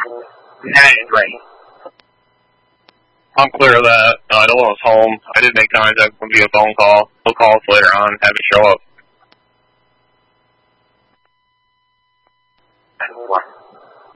That is right. I'm clear of that. No one was home. I did make contact with him via phone call. He'll call us later on, have him show up.